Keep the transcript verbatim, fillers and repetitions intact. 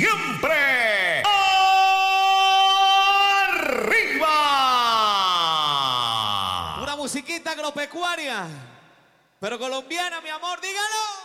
siempre arriba. Una musiquita agropecuaria, pero colombiana, mi amor, dígalo.